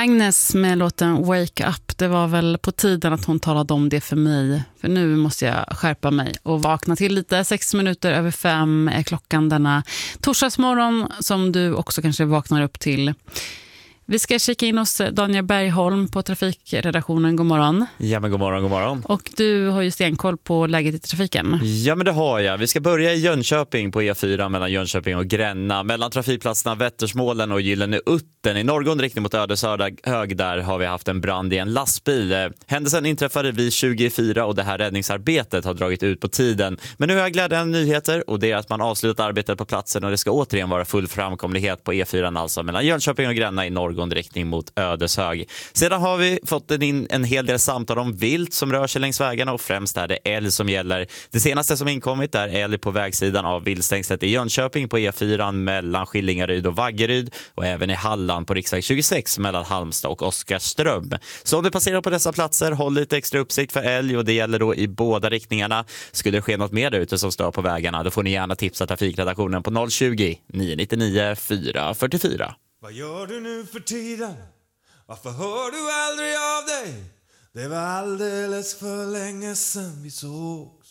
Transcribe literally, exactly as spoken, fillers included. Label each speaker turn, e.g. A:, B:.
A: Agnes med låten Wake Up, det var väl på tiden att hon talade om det för mig. För nu måste jag skärpa mig och vakna till lite. Sex minuter över fem är klockan denna torsdagsmorgon som du också kanske vaknar upp till. Vi ska kika in hos Daniel Bergholm på trafikredaktionen. God morgon.
B: Ja, men god morgon, god morgon.
A: Och du har ju stenkoll på läget i trafiken.
B: Ja, men det har jag. Vi ska börja i Jönköping på E fyra mellan Jönköping och Gränna. Mellan trafikplatserna Vättersmålen och Gyllene Utten. I norrgående riktning mot Ödeshög där har vi haft en brand i en lastbil. Händelsen inträffade vid tjugofyra och det här räddningsarbetet har dragit ut på tiden. Men nu har jag glädjande nyheter och det är att man avslutat arbetet på platsen och det ska återigen vara full framkomlighet på E fyra, alltså mellan Jönköping och Gränna i norr gående riktning mot Ödeshög. Sedan har vi fått in en hel del samtal om vilt som rör sig längs vägarna och främst är det älg som gäller. Det senaste som inkommit är älg på vägsidan av viltstängslet i Jönköping på E fyra mellan Skillingaryd och Vaggeryd och även i Halland på riksväg tjugosex mellan Halmstad och Oskarström. Så om du passerar på dessa platser, håll lite extra uppsikt för älg och det gäller då i båda riktningarna. Skulle det ske något mer där ute som stör på vägarna, då får ni gärna tipsa trafikredaktionen på noll tjugo, nio nio nio, fyra fyra fyra.
C: Vad gör du nu för tiden? Varför hör du aldrig av dig? Det var alldeles för länge sedan vi såg.